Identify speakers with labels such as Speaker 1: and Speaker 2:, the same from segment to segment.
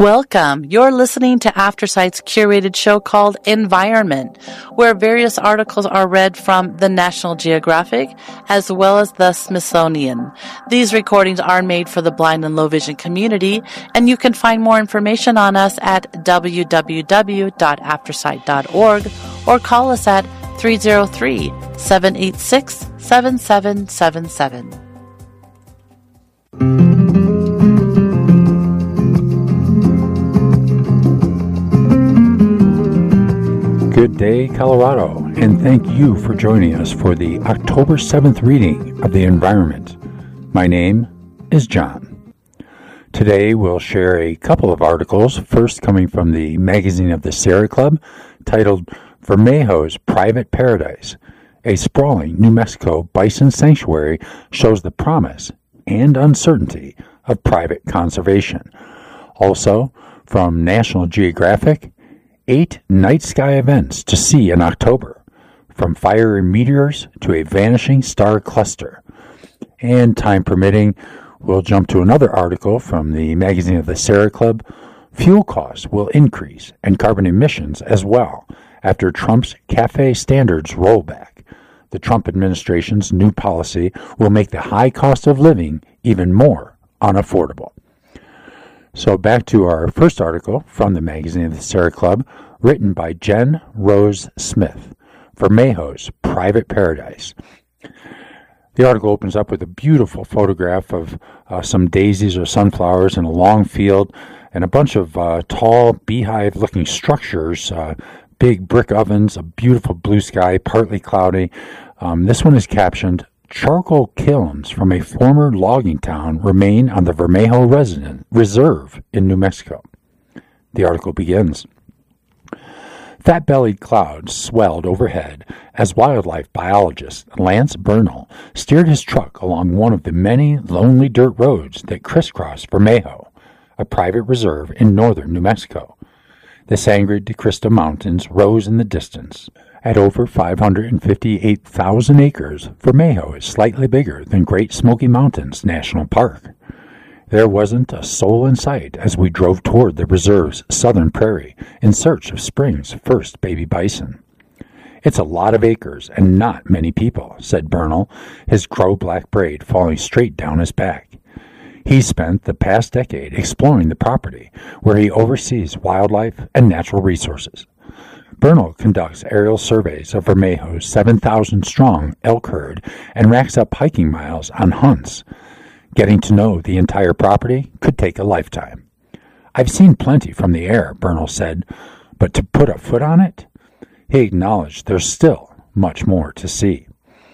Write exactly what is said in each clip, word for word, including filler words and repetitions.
Speaker 1: Welcome. You're listening to AfterSight's curated show called Environment, where various articles are read from the National Geographic as well as the Smithsonian. These recordings are made for the blind and low vision community, and you can find more information on us at w w w dot aftersight dot org or call us at three oh three, seven eight six, seven seven seven seven.
Speaker 2: Good day, Colorado, and thank you for joining us for the October seventh reading of the Environment. My name is John. Today we'll share a couple of articles, first coming from the magazine of the Sierra Club, titled Vermejo's Private Paradise. A sprawling New Mexico bison sanctuary shows the promise and uncertainty of private conservation. Also, from National Geographic, Eight night sky events to see in October, from fiery meteors to a vanishing star cluster. And time permitting, we'll jump to another article from the magazine of the Sierra Club. Fuel costs will increase and carbon emissions as well after Trump's CAFE standards rollback. The Trump administration's new policy will make the high cost of living even more unaffordable. So back to our first article from the magazine of the Sierra Club, written by Jen Rose Smith, Vermejo's Private Paradise. The article opens up with a beautiful photograph of uh, some daisies or sunflowers in a long field and a bunch of uh, tall beehive-looking structures, uh, big brick ovens, a beautiful blue sky, partly cloudy. Um, this one is captioned, "Charcoal kilns from a former logging town remain on the Vermejo Resident Reserve in New Mexico." The article begins. Fat-bellied clouds swelled overhead as wildlife biologist Lance Bernal steered his truck along one of the many lonely dirt roads that crisscross Vermejo, a private reserve in northern New Mexico. The Sangre de Cristo Mountains rose in the distance. At over five hundred fifty-eight thousand acres, Vermejo is slightly bigger than Great Smoky Mountains National Park. There wasn't a soul in sight as we drove toward the reserve's southern prairie in search of spring's first baby bison. "It's a lot of acres and not many people," said Bernal, his crow-black braid falling straight down his back. He spent the past decade exploring the property, where he oversees wildlife and natural resources. Bernal conducts aerial surveys of Vermejo's seven thousand strong elk herd and racks up hiking miles on hunts. Getting to know the entire property could take a lifetime. "I've seen plenty from the air," Bernal said, "but to put a foot on it?" He acknowledged there's still much more to see.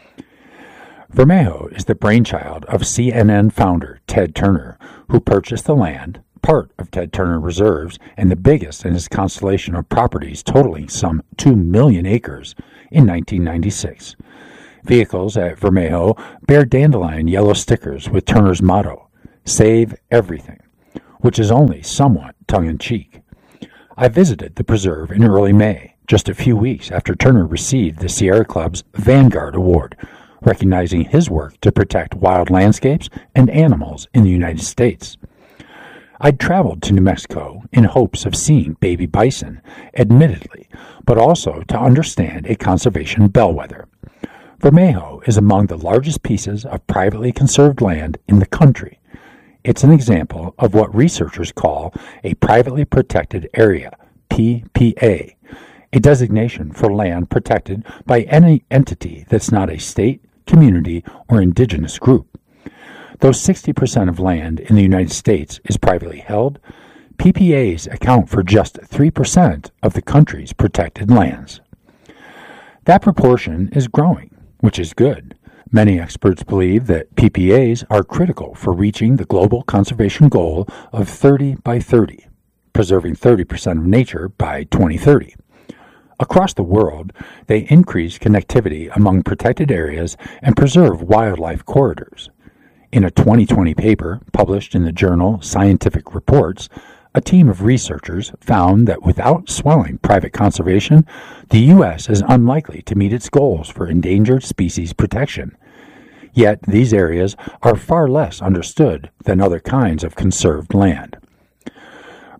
Speaker 2: Vermejo is the brainchild of C N N founder Ted Turner, who purchased the land, part of Ted Turner Reserves, and the biggest in his constellation of properties totaling some two million acres, in nineteen ninety-six. Vehicles at Vermejo bear dandelion yellow stickers with Turner's motto, "Save Everything," which is only somewhat tongue-in-cheek. I visited the preserve in early May, just a few weeks after Turner received the Sierra Club's Vanguard Award, recognizing his work to protect wild landscapes and animals in the United States. I'd traveled to New Mexico in hopes of seeing baby bison, admittedly, but also to understand a conservation bellwether. Vermejo is among the largest pieces of privately conserved land in the country. It's an example of what researchers call a privately protected area, P P A, a designation for land protected by any entity that's not a state, community, or indigenous group. Though sixty percent of land in the United States is privately held, P P As account for just three percent of the country's protected lands. That proportion is growing, which is good. Many experts believe that P P As are critical for reaching the global conservation goal of thirty by thirty, preserving thirty percent of nature by twenty thirty. Across the world, they increase connectivity among protected areas and preserve wildlife corridors. In a twenty twenty paper published in the journal Scientific Reports, a team of researchers found that without swelling private conservation, the U S is unlikely to meet its goals for endangered species protection. Yet these areas are far less understood than other kinds of conserved land.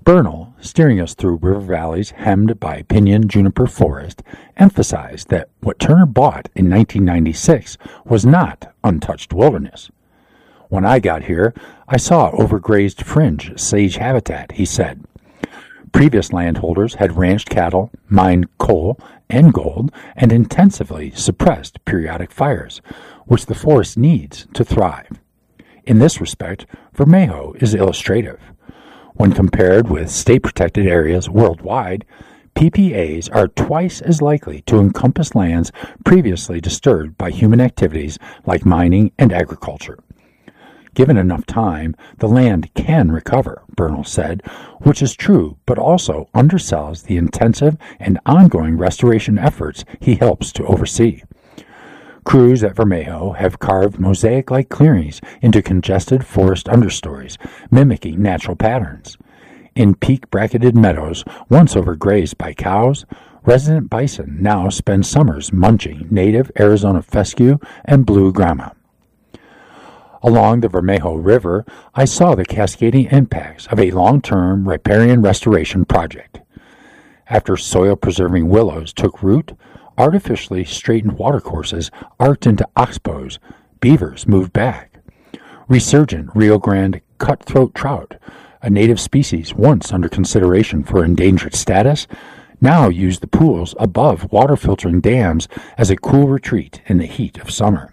Speaker 2: Bernal, steering us through river valleys hemmed by pinyon juniper forest, emphasized that what Turner bought in nineteen ninety-six was not untouched wilderness. When I got here, I saw overgrazed fringe sage habitat, he said. Previous landholders had ranched cattle, mined coal and gold, and intensively suppressed periodic fires, which the forest needs to thrive. In this respect, Vermejo is illustrative. When compared with state-protected areas worldwide, P P As are twice as likely to encompass lands previously disturbed by human activities like mining and agriculture. Given enough time, the land can recover, Bernal said, which is true, but also undersells the intensive and ongoing restoration efforts he helps to oversee. Crews at Vermejo have carved mosaic-like clearings into congested forest understories, mimicking natural patterns. In peak-bracketed meadows, once overgrazed by cows, resident bison now spend summers munching native Arizona fescue and blue grama. Along the Vermejo River, I saw the cascading impacts of a long-term riparian restoration project. After soil-preserving willows took root, artificially straightened watercourses arced into oxbows, beavers moved back. Resurgent Rio Grande cutthroat trout, a native species once under consideration for endangered status, now use the pools above water-filtering dams as a cool retreat in the heat of summer.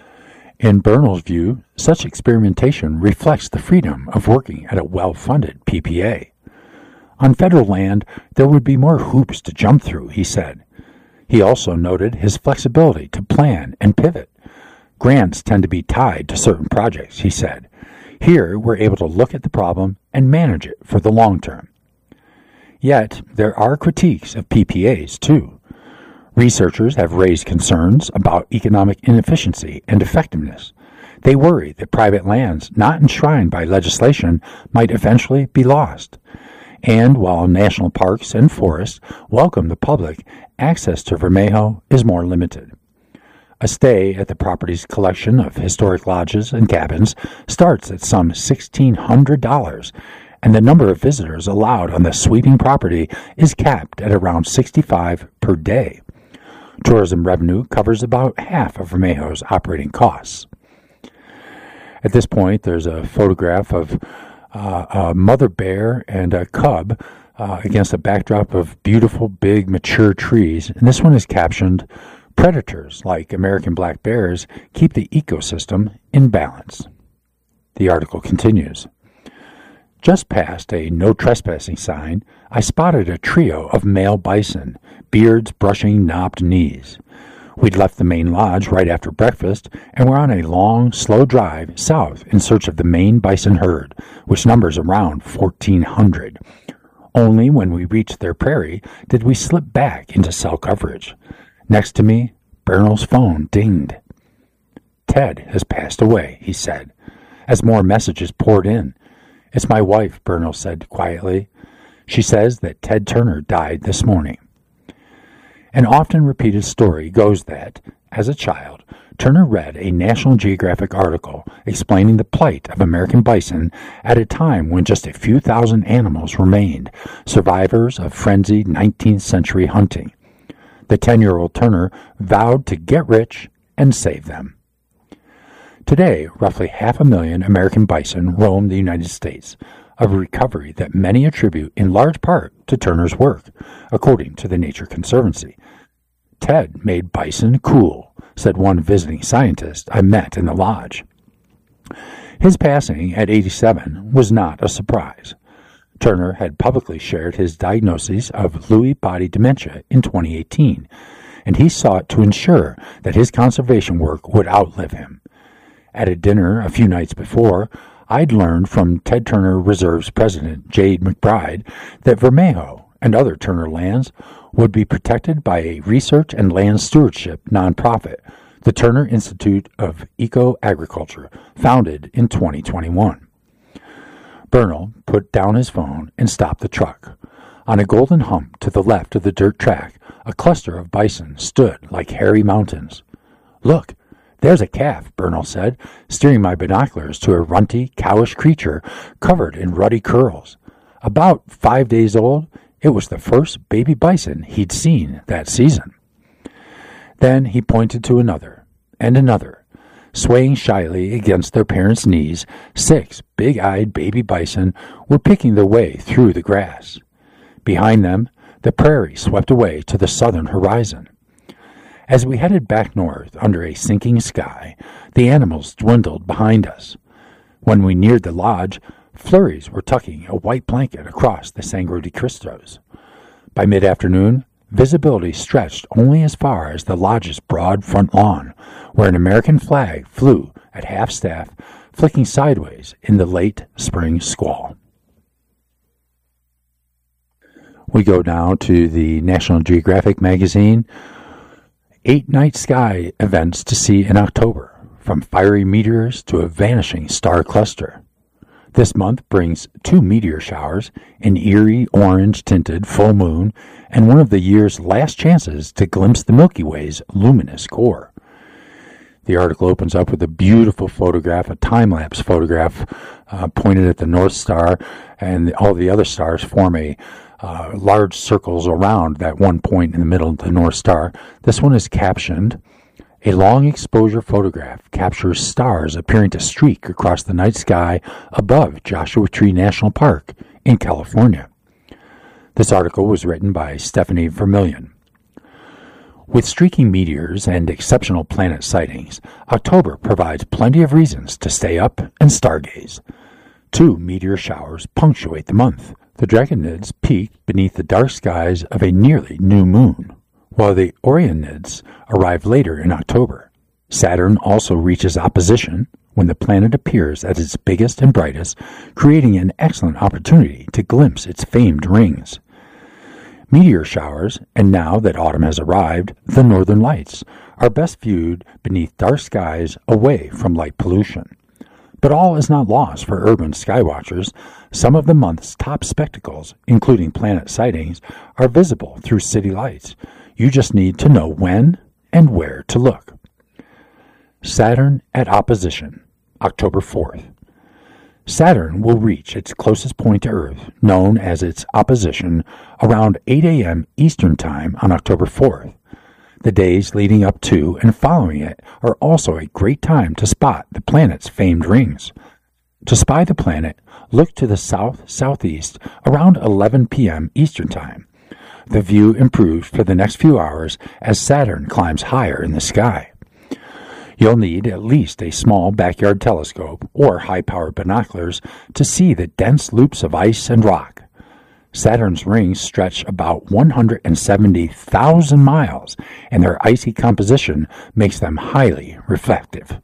Speaker 2: In Bernal's view, such experimentation reflects the freedom of working at a well-funded P P A. On federal land, there would be more hoops to jump through, he said. He also noted his flexibility to plan and pivot. Grants tend to be tied to certain projects, he said. Here, we're able to look at the problem and manage it for the long term. Yet, there are critiques of P P As, too. Researchers have raised concerns about economic inefficiency and effectiveness. They worry that private lands not enshrined by legislation might eventually be lost. And while national parks and forests welcome the public, access to Vermejo is more limited. A stay at the property's collection of historic lodges and cabins starts at some sixteen hundred dollars, and the number of visitors allowed on the sweeping property is capped at around sixty-five per day. Tourism revenue covers about half of Vermejo's operating costs. At this point, there's a photograph of uh, a mother bear and a cub uh, against a backdrop of beautiful, big, mature trees. And this one is captioned, "Predators like American black bears keep the ecosystem in balance." The article continues. Just past a no trespassing sign, I spotted a trio of male bison, beards brushing knobbed knees. We'd left the main lodge right after breakfast and were on a long, slow drive south in search of the main bison herd, which numbers around fourteen hundred. Only when we reached their prairie did we slip back into cell coverage. Next to me, Bernal's phone dinged. "Ted has passed away," he said, as more messages poured in. "It's my wife," Bernal said quietly. "She says that Ted Turner died this morning." An often repeated story goes that, as a child, Turner read a National Geographic article explaining the plight of American bison at a time when just a few thousand animals remained, survivors of frenzied nineteenth century hunting. The ten-year-old Turner vowed to get rich and save them. Today, roughly half a million American bison roam the United States, a recovery that many attribute in large part to Turner's work, according to the Nature Conservancy. "Ted made bison cool," said one visiting scientist I met in the lodge. His passing at eighty-seven was not a surprise. Turner had publicly shared his diagnosis of Lewy body dementia in twenty eighteen, and he sought to ensure that his conservation work would outlive him. At a dinner a few nights before, I'd learned from Ted Turner Reserve's president, Jade McBride, that Vermejo and other Turner lands would be protected by a research and land stewardship nonprofit, the Turner Institute of Eco-Agriculture, founded in twenty twenty-one. Bernal put down his phone and stopped the truck. On a golden hump to the left of the dirt track, a cluster of bison stood like hairy mountains. "Look, there's a calf," Bernal said, steering my binoculars to a runty, cowish creature covered in ruddy curls. About five days old, it was the first baby bison he'd seen that season. Then he pointed to another, and another. Swaying shyly against their parents' knees, six big-eyed baby bison were picking their way through the grass. Behind them, the prairie swept away to the southern horizon. As we headed back north under a sinking sky, the animals dwindled behind us. When we neared the lodge, flurries were tucking a white blanket across the Sangre de Cristos. By mid-afternoon, visibility stretched only as far as the lodge's broad front lawn, where an American flag flew at half-staff, flicking sideways in the late spring squall. We go now to the National Geographic magazine. Eight night sky events to see in October, from fiery meteors to a vanishing star cluster. This month brings two meteor showers, an eerie orange-tinted full moon, and one of the year's last chances to glimpse the Milky Way's luminous core. The article opens up with a beautiful photograph, a time-lapse photograph uh, pointed at the North Star, and all the other stars form a uh, large circles around that one point in the middle of the North Star. This one is captioned, "A long exposure photograph captures stars appearing to streak across the night sky above Joshua Tree National Park in California." This article was written by Stephanie Vermillion. With streaking meteors and exceptional planet sightings, October provides plenty of reasons to stay up and stargaze. Two meteor showers punctuate the month. The Draconids peak beneath the dark skies of a nearly new moon, while the Orionids arrive later in October. Saturn also reaches opposition when the planet appears at its biggest and brightest, creating an excellent opportunity to glimpse its famed rings. Meteor showers, and now that autumn has arrived, the northern lights, are best viewed beneath dark skies away from light pollution. But all is not lost for urban skywatchers. Some of the month's top spectacles, including planet sightings, are visible through city lights. You just need to know when and where to look. Saturn at opposition, October fourth. Saturn will reach its closest point to Earth, known as its opposition, around eight a.m. Eastern Time on October fourth. The days leading up to and following it are also a great time to spot the planet's famed rings. To spy the planet, look to the south-southeast around eleven p.m. Eastern Time. The view improves for the next few hours as Saturn climbs higher in the sky. You'll need at least a small backyard telescope or high-powered binoculars to see the dense loops of ice and rock. Saturn's rings stretch about one hundred seventy thousand miles, and their icy composition makes them highly reflective.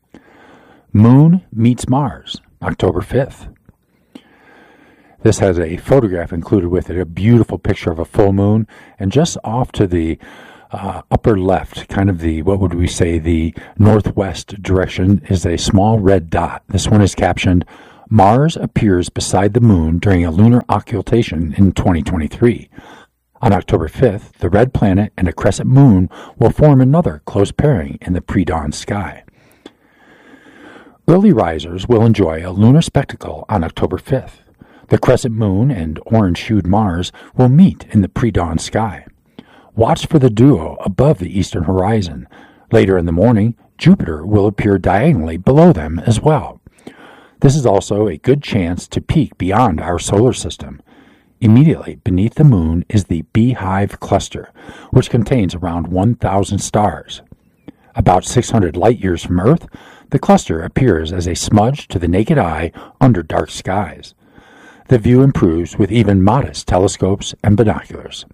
Speaker 2: Moon meets Mars, October fifth. This has a photograph included with it, a beautiful picture of a full moon, and just off to the uh, upper left, kind of the, what would we say, the northwest direction, is a small red dot. This one is captioned, "Mars appears beside the moon during a lunar occultation in twenty twenty-three. On October fifth, the red planet and a crescent moon will form another close pairing in the pre-dawn sky." Early risers will enjoy a lunar spectacle on October fifth. The crescent moon and orange-hued Mars will meet in the pre-dawn sky. Watch for the duo above the eastern horizon. Later in the morning, Jupiter will appear diagonally below them as well. This is also a good chance to peek beyond our solar system. Immediately beneath the moon is the Beehive Cluster, which contains around one thousand stars. About six hundred light-years from Earth, the cluster appears as a smudge to the naked eye under dark skies. The view improves with even modest telescopes and binoculars.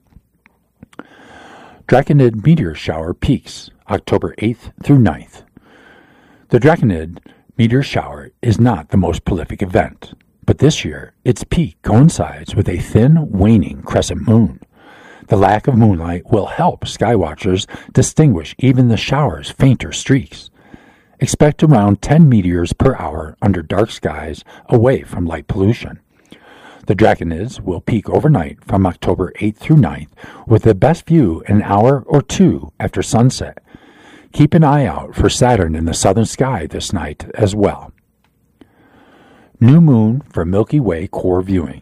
Speaker 2: Draconid meteor shower peaks, October eighth through ninth. The Draconid meteor shower is not the most prolific event, but this year its peak coincides with a thin, waning crescent moon. The lack of moonlight will help skywatchers distinguish even the shower's fainter streaks. Expect around ten meteors per hour under dark skies away from light pollution. The Draconids will peak overnight from October eighth through ninth, with the best view an hour or two after sunset. Keep an eye out for Saturn in the southern sky this night as well. New moon for Milky Way core viewing,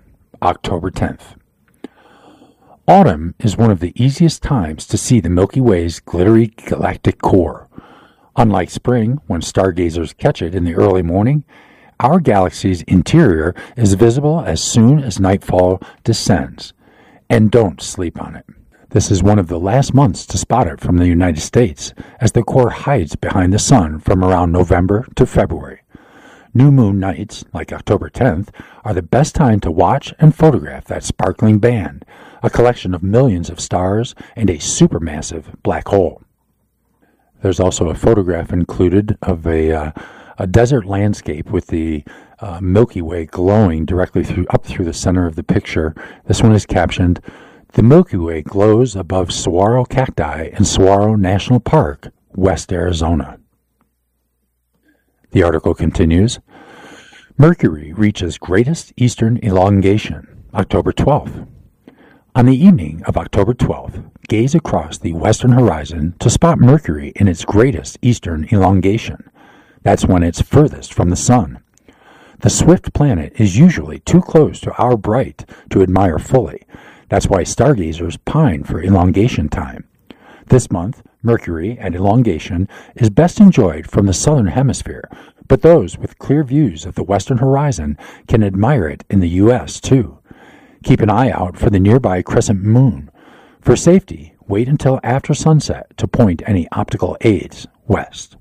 Speaker 2: October tenth. Autumn is one of the easiest times to see the Milky Way's glittery galactic core. Unlike spring, when stargazers catch it in the early morning, our galaxy's interior is visible as soon as nightfall descends. And don't sleep on it. This is one of the last months to spot it from the United States, as the core hides behind the sun from around November to February. New moon nights, like October tenth, are the best time to watch and photograph that sparkling band, a collection of millions of stars and a supermassive black hole. There's also a photograph included of a, uh, a desert landscape with the uh, Milky Way glowing directly through up through the center of the picture. This one is captioned, "The Milky Way glows above saguaro cacti in Saguaro National Park, West Arizona." The article continues, Mercury reaches greatest eastern elongation, October twelfth. On the evening of October twelfth, gaze across the western horizon to spot Mercury in its greatest eastern elongation. That's when it's furthest from the sun. The swift planet is usually too close to our bright to admire fully. That's why stargazers pine for elongation time. This month, Mercury at elongation is best enjoyed from the southern hemisphere, but those with clear views of the western horizon can admire it in the U S too. Keep an eye out for the nearby crescent moon. For safety, wait until after sunset to point any optical aids west.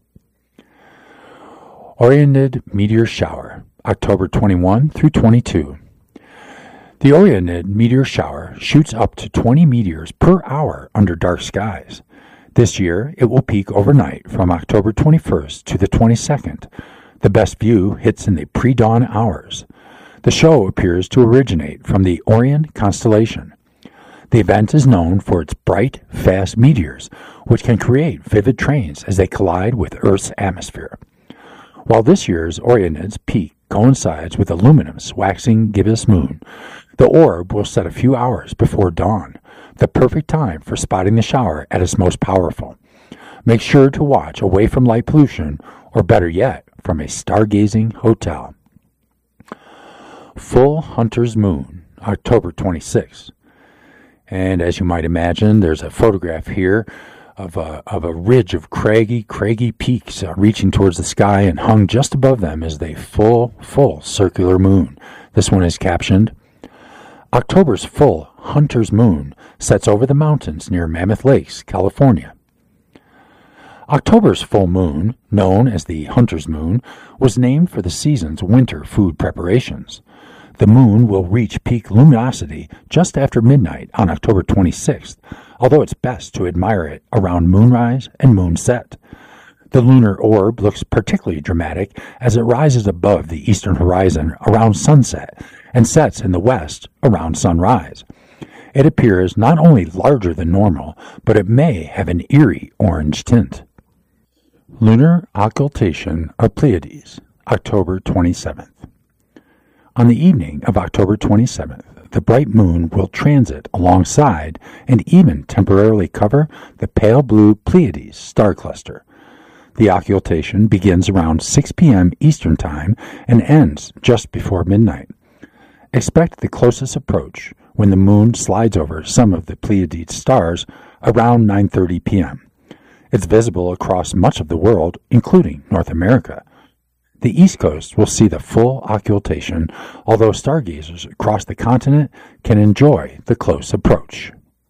Speaker 2: Orionid meteor shower, October twenty-first through twenty-second. The Orionid meteor shower shoots up to twenty meteors per hour under dark skies. This year, it will peak overnight from October twenty-first to the twenty-second. The best view hits in the pre-dawn hours. The show appears to originate from the Orion constellation. The event is known for its bright, fast meteors, which can create vivid trains as they collide with Earth's atmosphere. While this year's Orionid's peak coincides with Illuminum's waxing gibbous moon, the orb will set a few hours before dawn, the perfect time for spotting the shower at its most powerful. Make sure to watch away from light pollution, or better yet, from a stargazing hotel. Full Hunter's Moon, October twenty-sixth. And as you might imagine, there's a photograph here of a, of a ridge of craggy, craggy peaks uh, reaching towards the sky, and hung just above them is the full, full circular moon. This one is captioned, October's full Hunter's Moon sets over the mountains near Mammoth Lakes, California. October's full moon, known as the Hunter's Moon, was named for the season's winter food preparations. The moon will reach peak luminosity just after midnight on October twenty-sixth, although it's best to admire it around moonrise and moonset. The lunar orb looks particularly dramatic as it rises above the eastern horizon around sunset and sets in the west around sunrise. It appears not only larger than normal, but it may have an eerie orange tint. Lunar occultation of Pleiades, October twenty-seventh. On the evening of October twenty-seventh, the bright moon will transit alongside and even temporarily cover the pale blue Pleiades star cluster. The occultation begins around six p.m. Eastern Time and ends just before midnight. Expect the closest approach when the moon slides over some of the Pleiades stars around nine thirty p.m. It's visible across much of the world, including North America. The East Coast will see the full occultation, although stargazers across the continent can enjoy the close approach.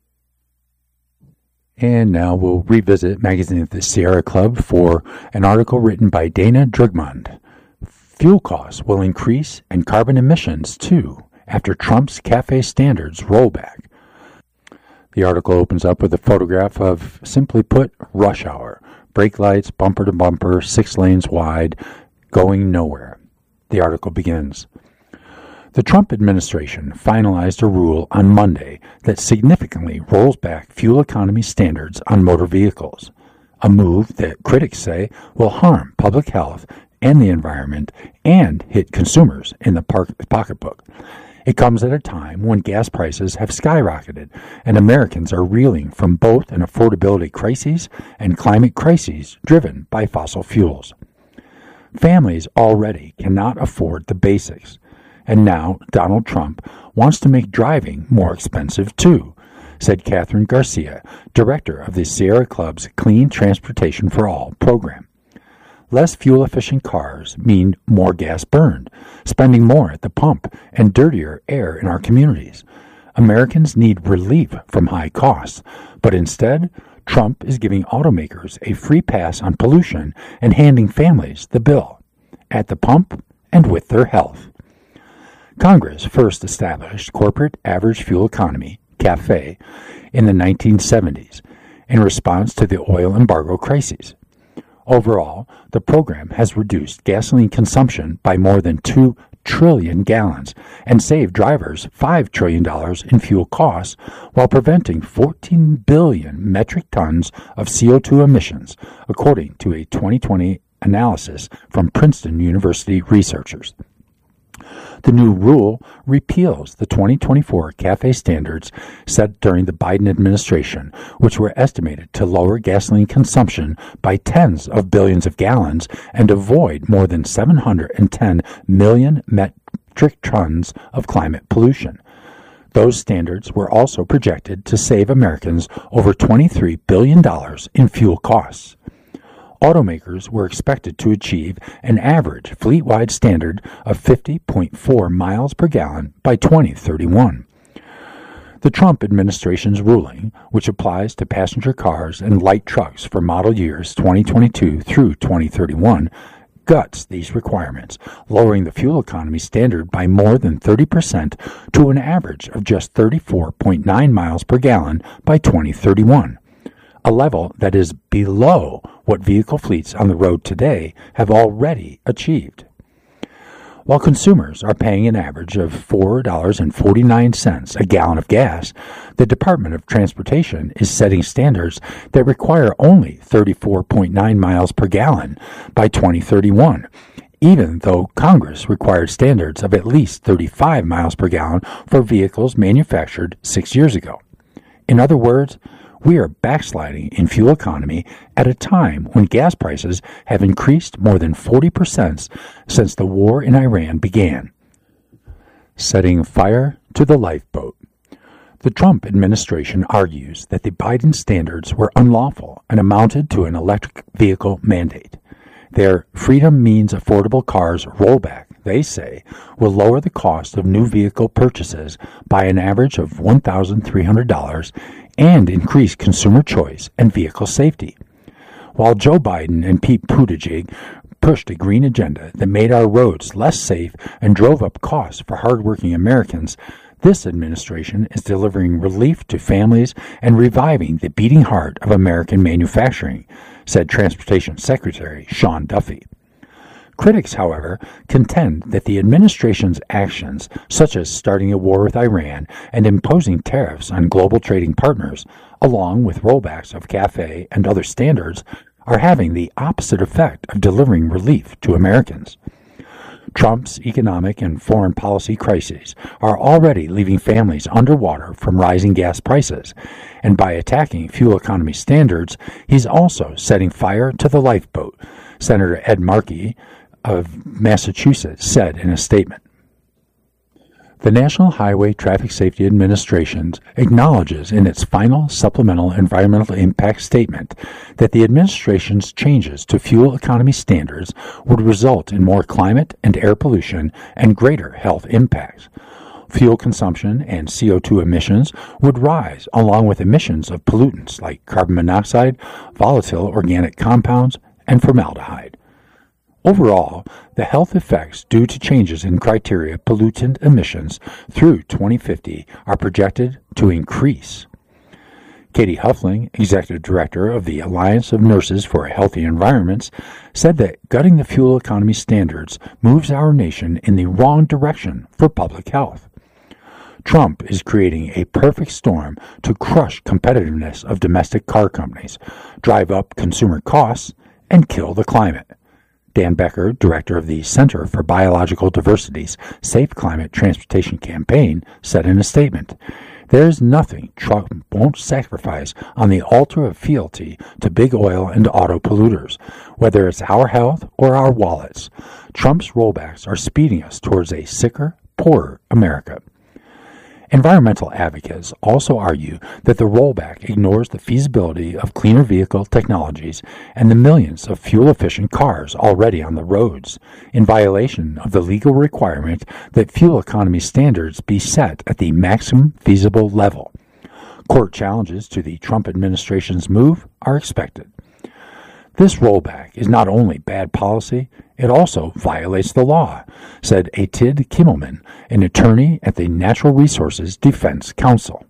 Speaker 2: And now we'll revisit Magazine of the Sierra Club for an article written by Dana Drigmond. Fuel costs will increase and carbon emissions too after Trump's CAFE standards rollback. The article opens up with a photograph of, simply put, rush hour. Brake lights, bumper to bumper, six lanes wide, going nowhere. The article begins. The Trump administration finalized a rule on Monday that significantly rolls back fuel economy standards on motor vehicles, a move that critics say will harm public health and the environment and hit consumers in the pocketbook. It comes at a time when gas prices have skyrocketed and Americans are reeling from both an affordability crisis and climate crises driven by fossil fuels. Families already cannot afford the basics, And now Donald Trump wants to make driving more expensive too, said Catherine Garcia, director of the Sierra Club's Clean Transportation for All program. Less fuel-efficient cars mean more gas burned, spending more at the pump, and dirtier air in our communities. Americans need relief from high costs, but instead, Trump is giving automakers a free pass on pollution and handing families the bill, at the pump and with their health. Congress first established Corporate Average Fuel Economy, CAFE, in the nineteen seventies in response to the oil embargo crises. Overall, the program has reduced gasoline consumption by more than two trillion gallons and saved drivers five trillion dollars in fuel costs while preventing fourteen billion metric tons of C O two emissions, according to a twenty twenty analysis from Princeton University researchers. The new rule repeals the twenty twenty-four CAFE standards set during the Biden administration, which were estimated to lower gasoline consumption by tens of billions of gallons and avoid more than seven hundred ten million metric tons of climate pollution. Those standards were also projected to save Americans over twenty-three billion dollars in fuel costs. Automakers were expected to achieve an average fleet-wide standard of fifty point four miles per gallon by twenty thirty-one. The Trump administration's ruling, which applies to passenger cars and light trucks for model years twenty twenty-two through twenty thirty-one, guts these requirements, lowering the fuel economy standard by more than thirty percent to an average of just thirty-four point nine miles per gallon by twenty thirty-one. A level that is below what vehicle fleets on the road today have already achieved. While consumers are paying an average of four dollars and forty-nine cents a gallon of gas, the Department of Transportation is setting standards that require only thirty-four point nine miles per gallon by twenty thirty-one, even though Congress required standards of at least thirty-five miles per gallon for vehicles manufactured six years ago. In other words, we are backsliding in fuel economy at a time when gas prices have increased more than forty percent since the war in Iran began. Setting fire to the lifeboat. The Trump administration argues that the Biden standards were unlawful and amounted to an electric vehicle mandate. Their Freedom Means Affordable Cars rollback, they say, will lower the cost of new vehicle purchases by an average of one thousand three hundred dollars and increase consumer choice and vehicle safety. While Joe Biden and Pete Buttigieg pushed a green agenda that made our roads less safe and drove up costs for hardworking Americans, this administration is delivering relief to families and reviving the beating heart of American manufacturing, said Transportation Secretary Sean Duffy. Critics, however, contend that the administration's actions, such as starting a war with Iran and imposing tariffs on global trading partners, along with rollbacks of CAFE and other standards, are having the opposite effect of delivering relief to Americans. Trump's economic and foreign policy crises are already leaving families underwater from rising gas prices, and by attacking fuel economy standards, he's also setting fire to the lifeboat, Senator Ed Markey of Massachusetts said in a statement. The National Highway Traffic Safety Administration acknowledges in its final supplemental environmental impact statement that the administration's changes to fuel economy standards would result in more climate and air pollution and greater health impacts. Fuel consumption and C O two emissions would rise along with emissions of pollutants like carbon monoxide, volatile organic compounds, and formaldehyde. Overall, the health effects due to changes in criteria pollutant emissions through twenty fifty are projected to increase. Katie Huffling, Executive Director of the Alliance of Nurses for Healthy Environments, said that gutting the fuel economy standards moves our nation in the wrong direction for public health. Trump is creating a perfect storm to crush competitiveness of domestic car companies, drive up consumer costs, and kill the climate. Dan Becker, director of the Center for Biological Diversity's Safe Climate Transportation Campaign, said in a statement, "There is nothing Trump won't sacrifice on the altar of fealty to big oil and auto polluters, whether it's our health or our wallets. Trump's rollbacks are speeding us towards a sicker, poorer America. Environmental advocates also argue that the rollback ignores the feasibility of cleaner vehicle technologies and the millions of fuel-efficient cars already on the roads, in violation of the legal requirement that fuel economy standards be set at the maximum feasible level. Court challenges to the Trump administration's move are expected. This rollback is not only bad policy, it also violates the law, said Atid Kimmelman, an attorney at the Natural Resources Defense Council.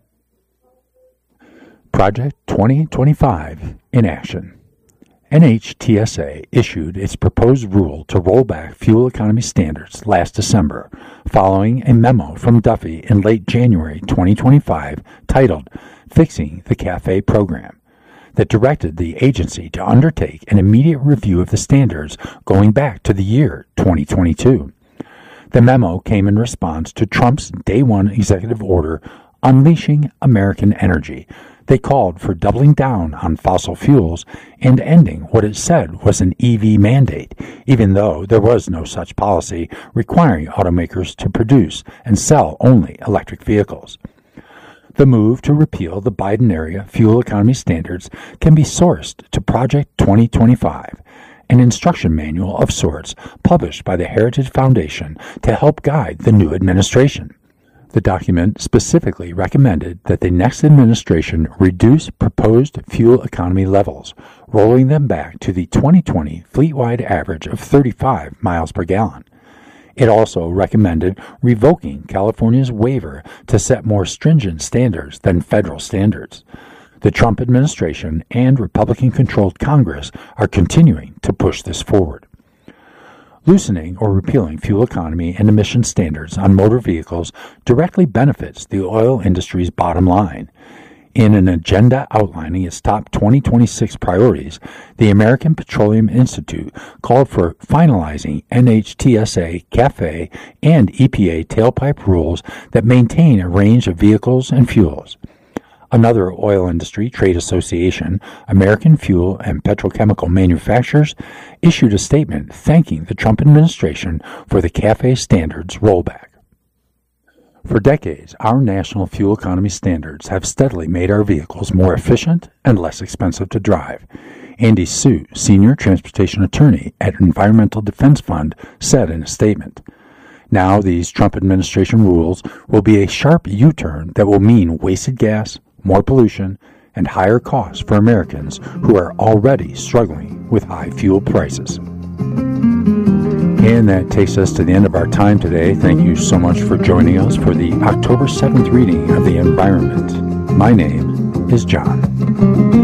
Speaker 2: Project twenty twenty-five in action. N H T S A issued its proposed rule to roll back fuel economy standards last December, following a memo from Duffy in late January twenty twenty-five titled Fixing the CAFE Program, that directed the agency to undertake an immediate review of the standards going back to the year twenty twenty-two. The memo came in response to Trump's Day One executive order unleashing American energy. They called for doubling down on fossil fuels and ending what it said was an E V mandate, even though there was no such policy requiring automakers to produce and sell only electric vehicles. The move to repeal the Biden-era fuel economy standards can be sourced to Project twenty twenty-five, an instruction manual of sorts published by the Heritage Foundation to help guide the new administration. The document specifically recommended that the next administration reduce proposed fuel economy levels, rolling them back to the twenty twenty fleet-wide average of thirty-five miles per gallon. It also recommended revoking California's waiver to set more stringent standards than federal standards. The Trump administration and Republican-controlled Congress are continuing to push this forward. Loosening or repealing fuel economy and emission standards on motor vehicles directly benefits the oil industry's bottom line. In an agenda outlining its top twenty twenty-six priorities, the American Petroleum Institute called for finalizing N H T S A, CAFE, and E P A tailpipe rules that maintain a range of vehicles and fuels. Another oil industry trade association, American Fuel and Petrochemical Manufacturers, issued a statement thanking the Trump administration for the CAFE standards rollback. For decades, our national fuel economy standards have steadily made our vehicles more efficient and less expensive to drive. Andy Sue, senior transportation attorney at Environmental Defense Fund, said in a statement, "Now these Trump administration rules will be a sharp U-turn that will mean wasted gas, more pollution, and higher costs for Americans who are already struggling with high fuel prices." And that takes us to the end of our time today. Thank you so much for joining us for the October seventh reading of The Environment. My name is John.